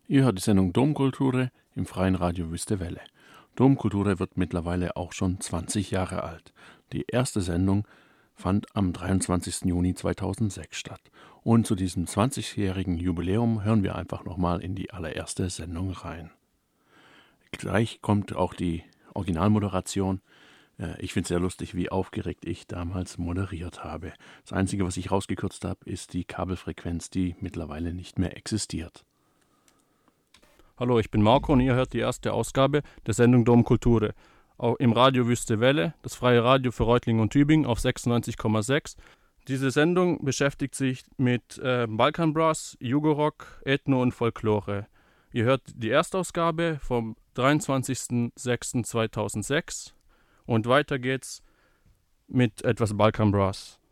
Ihr hört die Sendung Domkulture im Freien Radio Wüste Welle. Domkulture wird mittlerweile auch schon 20 Jahre alt. Die erste Sendung fand am 23. Juni 2006 statt. Und zu diesem 20-jährigen Jubiläum hören wir einfach nochmal in die allererste Sendung rein. Gleich kommt auch die Originalmoderation. Ich finde es sehr lustig, wie aufgeregt ich damals moderiert habe. Das Einzige, was ich rausgekürzt habe, ist die Kabelfrequenz, die mittlerweile nicht mehr existiert. Hallo, ich bin Marco und ihr hört die erste Ausgabe der Sendung Domkulture. Auch im Radio Wüste Welle, das freie Radio für Reutlingen und Tübingen auf 96,6. Diese Sendung beschäftigt sich mit Balkan Brass, Jugorock, Ethno und Folklore. Ihr hört die Erstausgabe vom 23.06.2006 und weiter geht's mit etwas Balkan Brass.